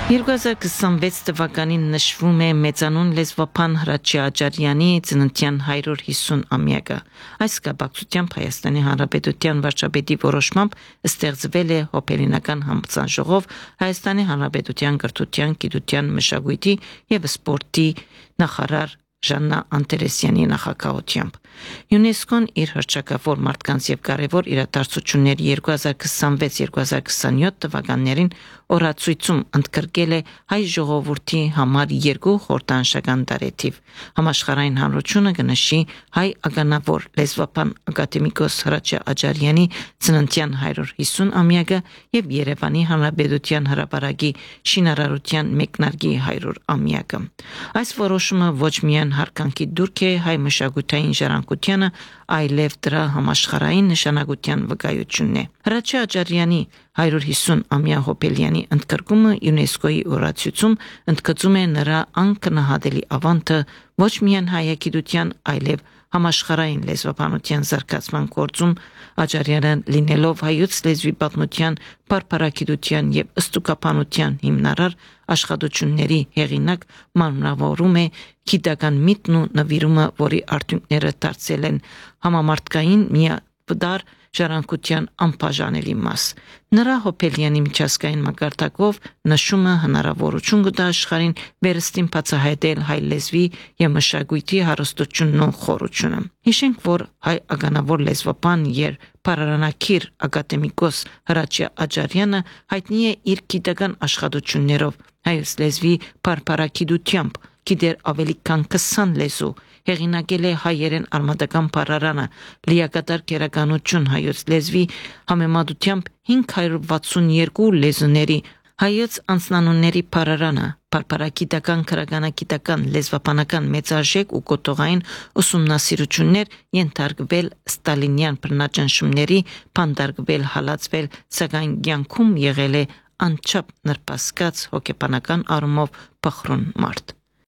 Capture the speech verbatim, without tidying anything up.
երկու հազար քսանվեց թվականին նշվում է մեծանուն լեզվապան Հրաչյա Աջարյանի ծննդյան հարյուր հիսուն-ամյակը։ Այս կապակցությամբ Հայաստանի Հանրապետության վարչապետի որոշմամբ ստեղծվել է հոբելինական համացանժողով Հայաստանի Հանրապետության կրթության, գիտության, մշակույթի և սպորտի նախարար Ժաննա Անտերեսյանի նախագահությամբ։ ՅՈՒՆԵՍԿՕ-ն իր հռչակավոր մարդկանց եւ կարևոր իրադարձությունների երկու հազար քսանվեց երկու հազար քսանյոթ թվականներին օրացույցում ընդգրկել է հայ ժողովրդի համար երկու խորհրդանշական տարեթիվ։ Համաշխարհային հանրությունը կնշի հայ ականավոր լեզվապան ակադեմիկոս Հրաչյա Աջարյանի ծննդյան հարյուր հիսուն-ամյակը եւ Երևանի Հանրապետության հրապարակի շինարարության մեկնարկի հարյուր-ամյակը։ Այս որոշումը ոչ միայն հարկանքի դուրք է հայ մշակութային ժառանգությանը, այլև դրա համաշխարհային նշանակության վկայությունն է։ Հրաչյա Աջարյանի հարյուր հիսուն-ամյա հոբելյանի ընդգրկումը ՅՈՒՆԵՍԿՕ-ի օրացույցում ընդգծում է նրա անկնահատելի ավանդը ոչ միայն հայագիտության, այլև համաշխարհային լեզվաբանության զարգացման գործում, Աջարյանը լինելով հայոց լեզվի պատմության, փառփարագիտության եւ ստուգաբանության հիմնարար աշխատությունների հեղինակ, մանրավորում է գիտական միտքն ու նվիրումը, որի արդյունքները դարձել են համամարտկային միապդար ժառանգության անբաժանելի մաս։ Նրա հոբելյանի միջազգային մակարդակով նշումը հնարավորություն կտա աշխարհին վերստին բացահայտել հայ լեզվի եւ մշակույթի հարստությունն ու խորությունը։ Հիշենք, որ հայ ականավոր լեզվապան եւ փառարանակիր ակադեմիկոս Հրաչյա Աջարյանը հայտնի է իր գիտական աշխատություններով հայոց լեզվի փառփարագիտությամբ, գիտեր ավելի քան քսան լեզու, հեղինակել է հայերեն արմատական բառարանը, լիակատար գերականություն հայոց լեզվի համեմատությամբ հինգ հարյուր վաթսունյոթ լեզուների, հայոց անձնանունների բառարանը, փառփարագիտական, քրագանագիտական, լեզվաբանական մեծարժեք ու կոթողային ուսումնասիրություններ ենթարկվել ստալինյան բռնաճնշումների, փանդարգվել, հալածվել, սակայն կյանքում եղել է անչափ նրբազգաց հոգեբանական առումով փխրուն մարդ։